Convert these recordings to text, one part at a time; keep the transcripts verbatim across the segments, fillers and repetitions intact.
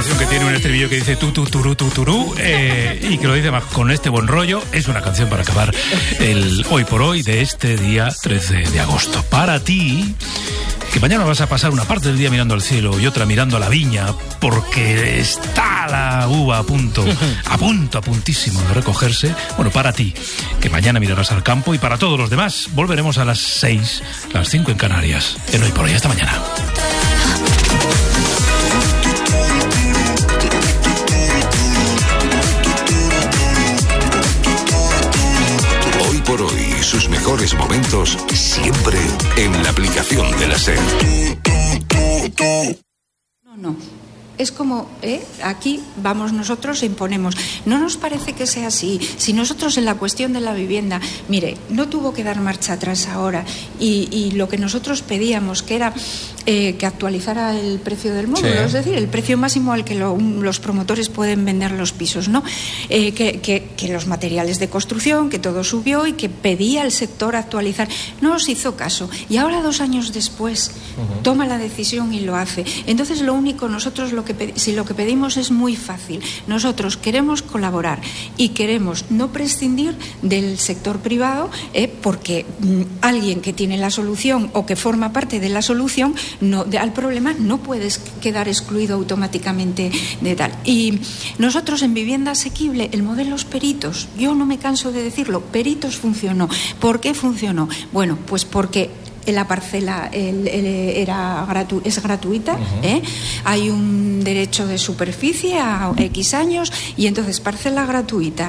canción que tiene un estribillo que dice tu, tu, turú, tu, turú, eh, y que lo dice más con este buen rollo. Es una canción para acabar el hoy por hoy de este día trece de agosto. Para ti, que mañana vas a pasar una parte del día mirando al cielo y otra mirando a la viña, porque está la uva a punto, a punto, a puntísimo de recogerse. Bueno, para ti, que mañana mirarás al campo, y para todos los demás, volveremos a las seis, las cinco en Canarias. En hoy por hoy, hasta mañana. Hoy por hoy, sus mejores momentos siempre en la aplicación de la SER. No, no. Es como, ¿eh? Aquí vamos nosotros e imponemos. No nos parece que sea así. Si nosotros en la cuestión de la vivienda, mire, no tuvo que dar marcha atrás ahora, y, y lo que nosotros pedíamos, que era eh, que actualizara el precio del módulo, sí. Es decir, el precio máximo al que lo, los promotores pueden vender los pisos, ¿no? Eh, que, que, que los materiales de construcción, que todo subió y que pedía el sector actualizar. No os hizo caso. Y ahora, dos años después, uh-huh. toma la decisión y lo hace. Entonces, lo único, nosotros lo que si lo que pedimos es muy fácil. Nosotros queremos colaborar y queremos no prescindir del sector privado, eh, porque mm, alguien que tiene la solución o que forma parte de la solución no, de, al problema no puedes quedar excluido automáticamente de tal. Y nosotros en vivienda asequible, el modelo es Peritos. Yo no me canso de decirlo, Peritos funcionó. ¿Por qué funcionó? Bueno, pues porque la parcela el, el, era gratu, es gratuita, uh-huh. ¿eh? Hay un derecho de superficie a X años, y entonces parcela gratuita,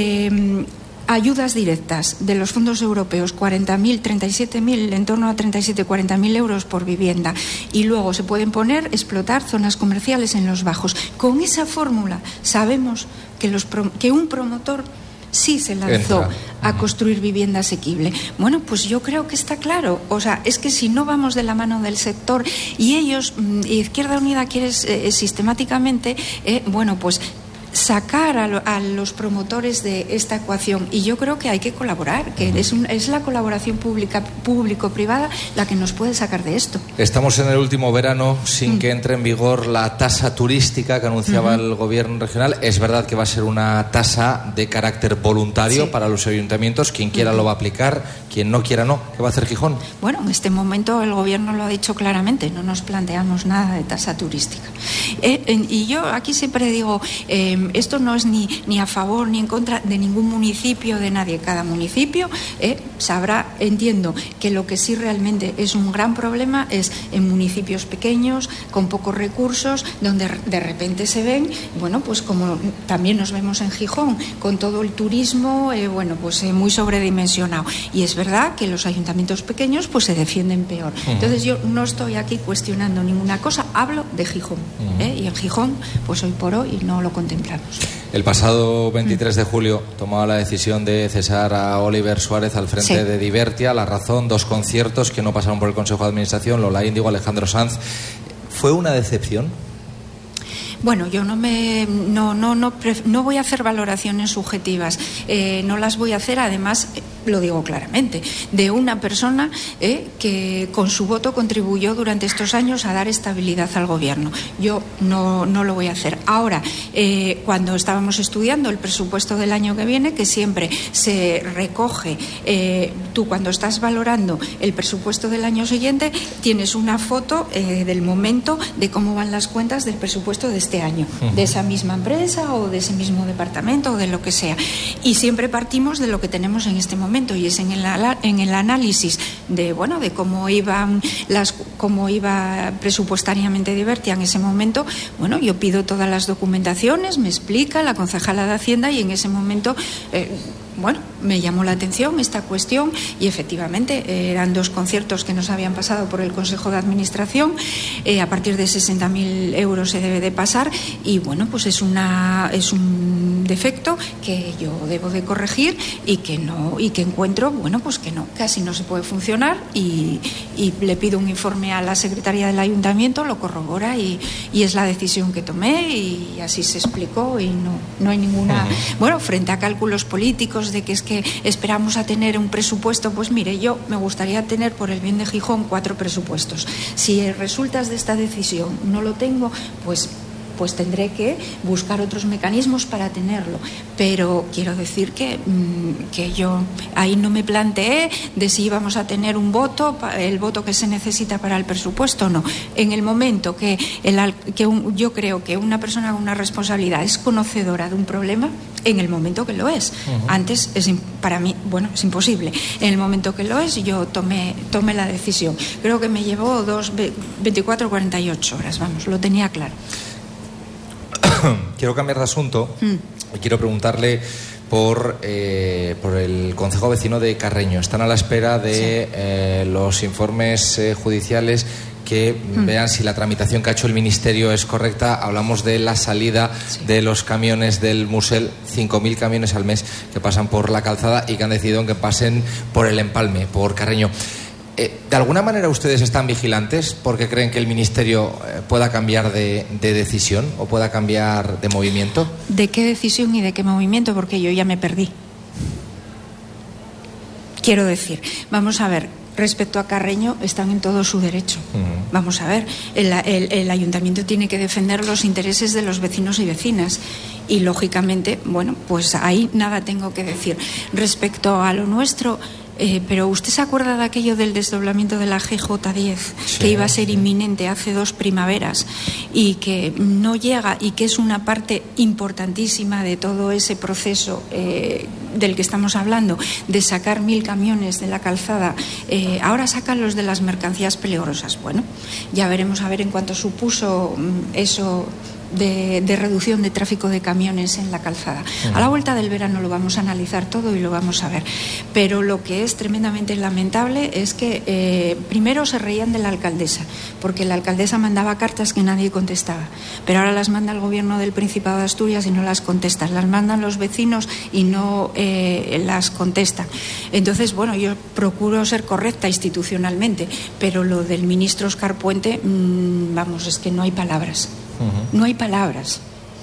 eh, ayudas directas de los fondos europeos, cuarenta mil, treinta y siete mil, en torno a treinta y siete, cuarenta mil euros por vivienda, y luego se pueden poner, explotar zonas comerciales en los bajos. Con esa fórmula sabemos que, los, que un promotor sí se lanzó Entra. a construir vivienda asequible. Bueno, pues yo creo que está claro. O sea, es que si no vamos de la mano del sector, y ellos, Izquierda Unida quiere eh, sistemáticamente, eh, bueno, pues sacar a, lo, a los promotores de esta ecuación, y yo creo que hay que colaborar, que uh-huh. es, un, es la colaboración pública público-privada la que nos puede sacar de esto. Estamos en el último verano sin uh-huh. que entre en vigor la tasa turística que anunciaba uh-huh. el gobierno regional. Es verdad que va a ser una tasa de carácter voluntario sí. para los ayuntamientos. Quien quiera uh-huh. lo va a aplicar, quien no quiera no. ¿Qué va a hacer Gijón? Bueno, en este momento el gobierno lo ha dicho claramente, no nos planteamos nada de tasa turística. Eh, eh, y yo aquí siempre digo, eh, esto no es ni, ni a favor ni en contra de ningún municipio, de nadie. Cada municipio eh, sabrá, entiendo que lo que sí realmente es un gran problema es en municipios pequeños, con pocos recursos, donde de repente se ven, bueno, pues como también nos vemos en Gijón, con todo el turismo, eh, bueno, pues eh, muy sobredimensionado. Y es verdad que los ayuntamientos pequeños pues se defienden peor. Uh-huh. Entonces yo no estoy aquí cuestionando ninguna cosa, hablo de Gijón. Uh-huh. ¿eh? Y en Gijón, pues hoy por hoy no lo contemplamos. El pasado veintitrés de julio tomaba la decisión de cesar a Oliver Suárez al frente sí. de Divertia. La razón, dos conciertos que no pasaron por el Consejo de Administración, Lola Índigo, Alejandro Sanz. ¿Fue una decepción? Bueno, yo no me no no no no voy a hacer valoraciones subjetivas, eh, no las voy a hacer, además lo digo claramente, de una persona eh, que con su voto contribuyó durante estos años a dar estabilidad al gobierno. Yo no no lo voy a hacer. Ahora, eh, cuando estábamos estudiando el presupuesto del año que viene, que siempre se recoge, eh, tú cuando estás valorando el presupuesto del año siguiente tienes una foto eh, del momento de cómo van las cuentas del presupuesto de este año, uh-huh. de esa misma empresa o de ese mismo departamento o de lo que sea, y siempre partimos de lo que tenemos en este momento, y es en el, en el análisis de bueno de cómo iban las cómo iba presupuestariamente Divertia en ese momento. Bueno, yo pido todas las documentaciones, me explica la concejala de Hacienda, y en ese momento eh, bueno, me llamó la atención esta cuestión, y efectivamente eh, eran dos conciertos que nos habían pasado por el Consejo de Administración. Eh, a partir de sesenta mil euros se debe de pasar, y bueno, pues es una es un defecto que yo debo de corregir, y que no y que encuentro, bueno, pues que no, casi no se puede funcionar, y, y le pido un informe a la secretaria del ayuntamiento, lo corrobora, y, y es la decisión que tomé, y así se explicó, y no, no hay ninguna... Uh-huh. Bueno, frente a cálculos políticos de que es que esperamos a tener un presupuesto, pues mire, yo me gustaría tener, por el bien de Gijón, cuatro presupuestos. Si resultas de esta decisión no lo tengo, pues pues tendré que buscar otros mecanismos para tenerlo. Pero quiero decir que, que yo ahí no me planteé de si íbamos a tener un voto, el voto que se necesita para el presupuesto o no. En el momento que, el, que un, yo creo que una persona con una responsabilidad es conocedora de un problema, en el momento que lo es. Uh-huh. Antes, es, para mí, bueno, es imposible. En el momento que lo es, yo tomé, tomé la decisión. Creo que me llevó dos, veinticuatro, cuarenta y ocho horas, vamos, lo tenía claro. Quiero cambiar de asunto mm. y quiero preguntarle por, eh, por el Concejo Vecino de Carreño. Están a la espera de sí. eh, los informes eh, judiciales que mm. vean si la tramitación que ha hecho el Ministerio es correcta. Hablamos de la salida sí. de los camiones del Musel, cinco mil camiones al mes que pasan por la calzada y que han decidido que pasen por el empalme, por Carreño. Eh, ¿De alguna manera ustedes están vigilantes porque creen que el Ministerio eh, pueda cambiar de, de decisión o pueda cambiar de movimiento? ¿De qué decisión y de qué movimiento? Porque yo ya me perdí. Quiero decir, vamos a ver, respecto a Carreño están en todo su derecho. Uh-huh. Vamos a ver, el, el, el ayuntamiento tiene que defender los intereses de los vecinos y vecinas y lógicamente, bueno, pues ahí nada tengo que decir. Respecto a lo nuestro... Eh, pero ¿usted se acuerda de aquello del desdoblamiento de la G J diez sí, que iba a ser inminente hace dos primaveras y que no llega y que es una parte importantísima de todo ese proceso eh, del que estamos hablando, de sacar mil camiones de la calzada? Eh, ahora sacan los de las mercancías peligrosas. Bueno, ya veremos a ver en cuánto supuso eso De, de reducción de tráfico de camiones en la calzada. A la vuelta del verano lo vamos a analizar todo y lo vamos a ver. Pero lo que es tremendamente lamentable es que eh, primero se reían de la alcaldesa, porque la alcaldesa mandaba cartas que nadie contestaba, pero ahora las manda el gobierno del Principado de Asturias y no las contestan, las mandan los vecinos y no eh, las contestan. Entonces, bueno, yo procuro ser correcta institucionalmente, pero lo del ministro Óscar Puente, mmm, vamos, es que no hay palabras. Uh-huh. No hay palabras.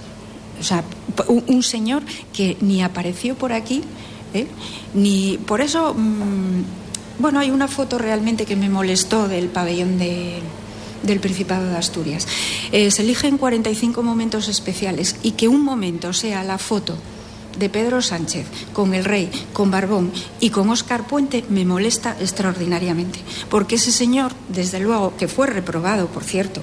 O sea, un, un señor que ni apareció por aquí, ¿eh? ni por eso. Mmm, bueno, hay una foto realmente que me molestó del pabellón de, del Principado de Asturias. Eh, se eligen cuarenta y cinco momentos especiales y que un momento sea la foto de Pedro Sánchez con el rey, con Barbón y con Óscar Puente me molesta extraordinariamente, porque ese señor, desde luego, que fue reprobado, por cierto,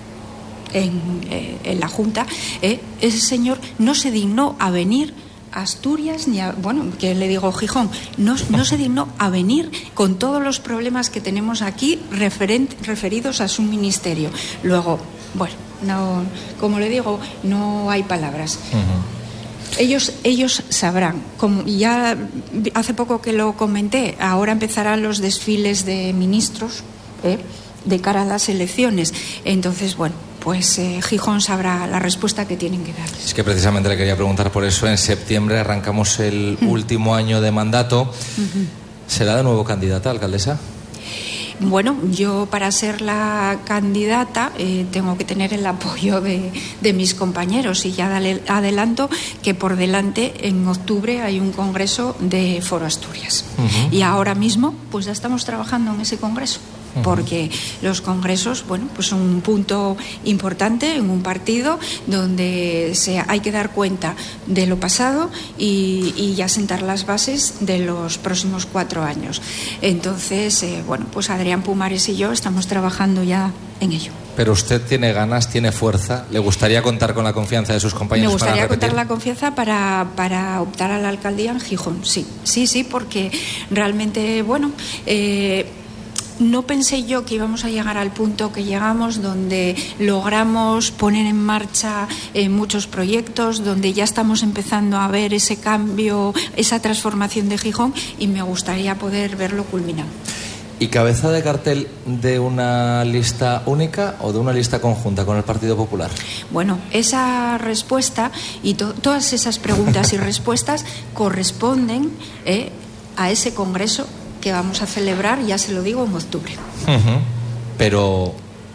En, eh, en la Junta, eh, ese señor no se dignó a venir a Asturias, ni a, bueno, que le digo Gijón, no, no se dignó a venir con todos los problemas que tenemos aquí referent, referidos a su ministerio. Luego, bueno, no, como le digo, no hay palabras. Uh-huh. Ellos, ellos sabrán, como ya hace poco que lo comenté, ahora empezarán los desfiles de ministros, eh, de cara a las elecciones. Entonces, bueno, pues eh, Gijón sabrá la respuesta que tienen que dar. Es que precisamente le quería preguntar por eso. En septiembre arrancamos el uh-huh. último año de mandato. Uh-huh. ¿Será de nuevo candidata, alcaldesa? Bueno, yo para ser la candidata eh, tengo que tener el apoyo de, de mis compañeros y ya dale, adelanto que por delante en octubre hay un congreso de Foro Asturias. Uh-huh. Y ahora mismo pues ya estamos trabajando en ese congreso. Porque los congresos, bueno, pues son un punto importante en un partido donde se, hay que dar cuenta de lo pasado y, y ya sentar las bases de los próximos cuatro años. Entonces, eh, bueno, pues Adrián Pumares y yo estamos trabajando ya en ello. Pero usted tiene ganas, tiene fuerza. ¿Le gustaría contar con la confianza de sus compañeros? Me gustaría para contar la confianza para, para optar a la alcaldía en Gijón, sí. Sí, sí, porque realmente, bueno... Eh, No pensé yo que íbamos a llegar al punto que llegamos, donde logramos poner en marcha eh, muchos proyectos, donde ya estamos empezando a ver ese cambio, esa transformación de Gijón, y me gustaría poder verlo culminado. ¿Y cabeza de cartel de una lista única o de una lista conjunta con el Partido Popular? Bueno, esa respuesta y to- todas esas preguntas y respuestas corresponden eh, a ese congreso que vamos a celebrar, ya se lo digo, en octubre. Uh-huh. Pero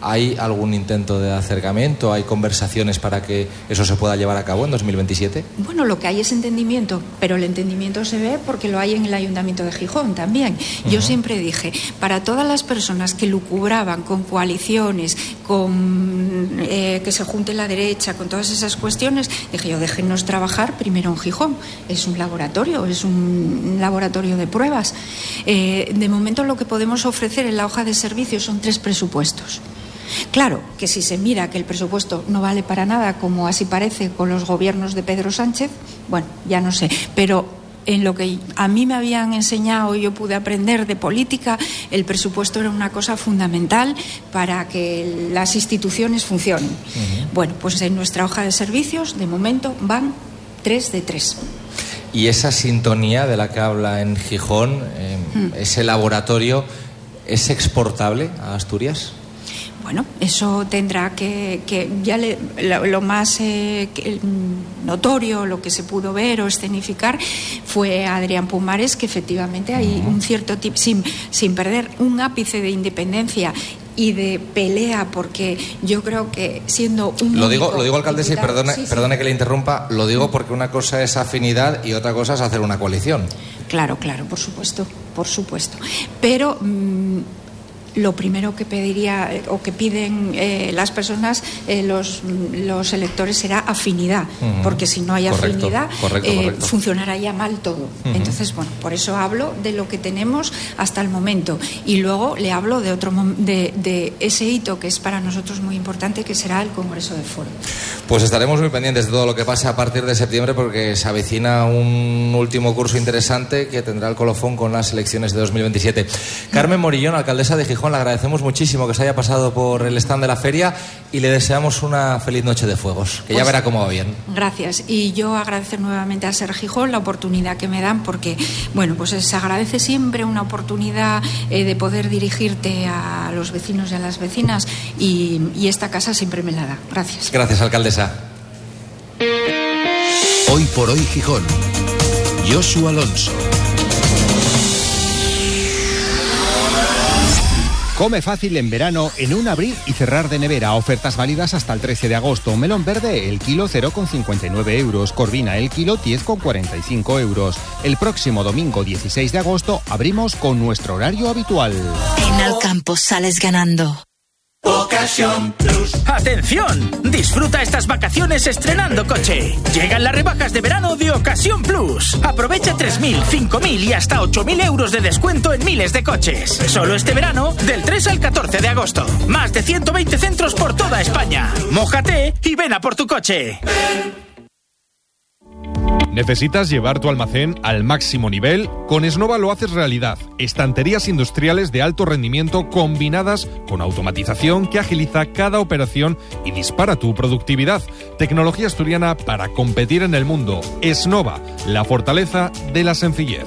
¿Hay algún intento de acercamiento? ¿Hay conversaciones para que eso se pueda llevar a cabo en dos mil veintisiete? Bueno, lo que hay es entendimiento, pero el entendimiento se ve porque lo hay en el Ayuntamiento de Gijón también. Yo uh-huh. siempre dije, para todas las personas que lucubraban con coaliciones, con eh, que se junte la derecha, con todas esas cuestiones, dije yo, déjennos trabajar primero en Gijón. Es un laboratorio, es un laboratorio de pruebas. Eh, de momento lo que podemos ofrecer en la hoja de servicios son tres presupuestos. Claro, que si se mira que el presupuesto no vale para nada, como así parece con los gobiernos de Pedro Sánchez, bueno, ya no sé, pero en lo que a mí me habían enseñado y yo pude aprender de política, el presupuesto era una cosa fundamental para que las instituciones funcionen. Uh-huh. Bueno, pues en nuestra hoja de servicios, de momento, van tres de tres. Y esa sintonía de la que habla en Gijón, eh, uh-huh. ese laboratorio, ¿es exportable a Asturias? Bueno, eso tendrá que, que ya le, lo, lo más eh, que, notorio, lo que se pudo ver o escenificar fue Adrián Pumares, que efectivamente hay un cierto tipo, sin, sin perder un ápice de independencia y de pelea, porque yo creo que siendo un... Lo digo, lo digo alcaldesa, y perdone, sí, sí. perdone que le interrumpa, lo digo porque una cosa es afinidad y otra cosa es hacer una coalición. Claro, claro, por supuesto, por supuesto. Pero... Mmm, lo primero que pediría o que piden eh, las personas, eh, los, los electores, será afinidad, uh-huh. porque si no hay correcto, afinidad correcto, eh, correcto. funcionará ya mal todo. Uh-huh. Entonces, bueno, por eso hablo de lo que tenemos hasta el momento y luego le hablo de otro de, de ese hito que es para nosotros muy importante, que será el Congreso de Foro. Pues estaremos muy pendientes de todo lo que pase a partir de septiembre, porque se avecina un último curso interesante que tendrá el colofón con las elecciones de dos mil veintisiete. Carmen Morillón, alcaldesa de Gijón, le agradecemos muchísimo que se haya pasado por el stand de la feria y le deseamos una feliz noche de fuegos, que pues, ya verá cómo va bien. Gracias. Y yo agradecer nuevamente a Ser Gijón la oportunidad que me dan, porque, bueno, pues se agradece siempre una oportunidad eh, de poder dirigirte a los vecinos y a las vecinas, y, y esta casa siempre me la da. Gracias. Gracias, alcaldesa. Hoy por hoy Gijón. Josu Alonso. Come fácil en verano en un abrir y cerrar de nevera. Ofertas válidas hasta el trece de agosto. Melón verde, el kilo cero coma cincuenta y nueve euros. Corvina, el kilo diez coma cuarenta y cinco euros. El próximo domingo dieciséis de agosto abrimos con nuestro horario habitual. En Alcampo sales ganando. Ocasión Plus. ¡Atención! Disfruta estas vacaciones estrenando coche. Llegan las rebajas de verano de Ocasión Plus. Aprovecha tres mil, cinco mil y hasta ocho mil euros de descuento en miles de coches. Solo este verano, del tres al catorce de agosto. Más de ciento veinte centros por toda España. Mójate y ven a por tu coche. ¿Necesitas llevar tu almacén al máximo nivel? Con Esnova lo haces realidad. Estanterías industriales de alto rendimiento combinadas con automatización que agiliza cada operación y dispara tu productividad. Tecnología asturiana para competir en el mundo. Esnova, la fortaleza de la sencillez.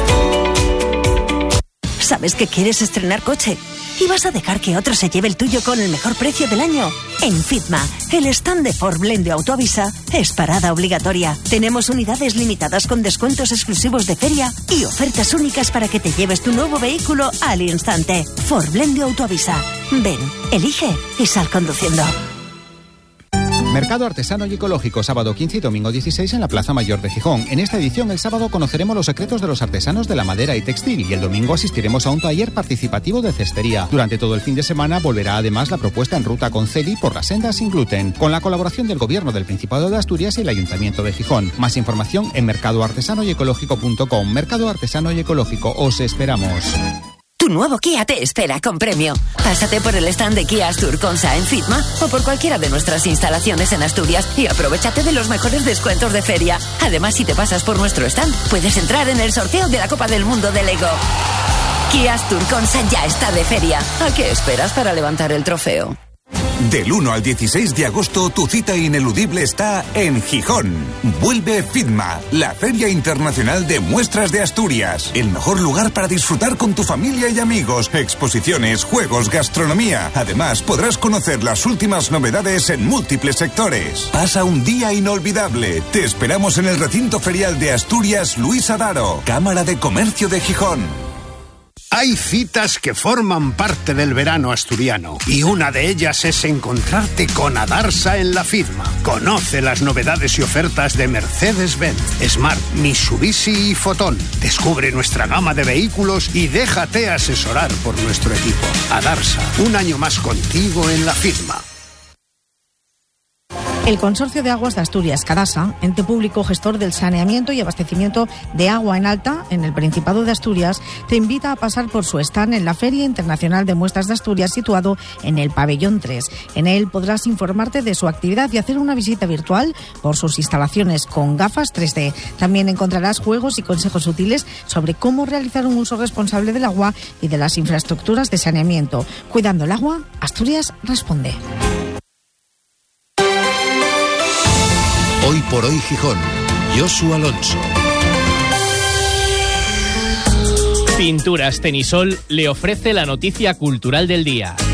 ¿Sabes que quieres estrenar coche? ¿Y vas a dejar que otro se lleve el tuyo con el mejor precio del año? En Fitma, el stand de Ford Blendio Autoavisa es parada obligatoria. Tenemos unidades limitadas con descuentos exclusivos de feria y ofertas únicas para que te lleves tu nuevo vehículo al instante. Ford Blendio Autoavisa. Ven, elige y sal conduciendo. Mercado Artesano y Ecológico, sábado quince y domingo dieciséis en la Plaza Mayor de Gijón. En esta edición, el sábado, conoceremos los secretos de los artesanos de la madera y textil, y el domingo asistiremos a un taller participativo de cestería. Durante todo el fin de semana volverá además la propuesta en ruta con Celi por las sendas sin gluten, con la colaboración del Gobierno del Principado de Asturias y el Ayuntamiento de Gijón. Más información en mercado artesano y ecológico punto com. Mercado Artesano y Ecológico, os esperamos. Tu nuevo Kia te espera con premio. Pásate por el stand de Kia Astur-Consa en Fitma o por cualquiera de nuestras instalaciones en Asturias y aprovechate de los mejores descuentos de feria. Además, si te pasas por nuestro stand, puedes entrar en el sorteo de la Copa del Mundo de Lego. Kia Astur-Consa ya está de feria. ¿A qué esperas para levantar el trofeo? Del uno al dieciséis de agosto, tu cita ineludible está en Gijón. Vuelve Fitma, la Feria Internacional de Muestras de Asturias. El mejor lugar para disfrutar con tu familia y amigos. Exposiciones, juegos, gastronomía. Además, podrás conocer las últimas novedades en múltiples sectores. Pasa un día inolvidable. Te esperamos en el recinto ferial de Asturias Luis Adaro, Cámara de Comercio de Gijón. Hay citas que forman parte del verano asturiano y una de ellas es encontrarte con Adarsa en la Fidma. Conoce las novedades y ofertas de Mercedes-Benz, Smart, Mitsubishi y Fotón. Descubre nuestra gama de vehículos y déjate asesorar por nuestro equipo. Adarsa, un año más contigo en la Fidma. El Consorcio de Aguas de Asturias, Cadasa, ente público gestor del saneamiento y abastecimiento de agua en alta en el Principado de Asturias, te invita a pasar por su stand en la Feria Internacional de Muestras de Asturias, situado en el Pabellón tres. En él podrás informarte de su actividad y hacer una visita virtual por sus instalaciones con gafas tres D. También encontrarás juegos y consejos útiles sobre cómo realizar un uso responsable del agua y de las infraestructuras de saneamiento. Cuidando el agua, Asturias responde. Hoy por hoy Gijón, Josu Alonso. Pinturas Tenisol le ofrece la noticia cultural del día.